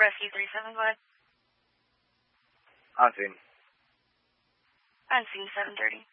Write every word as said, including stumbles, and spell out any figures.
Rescue three seven five. On scene. On scene seven thirty.